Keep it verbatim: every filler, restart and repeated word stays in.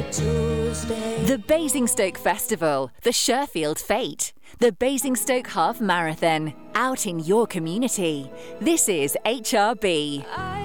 Tuesday. The Basingstoke Festival, the Sherfield Fete, the Basingstoke Half Marathon, out in your community. This is H R B. I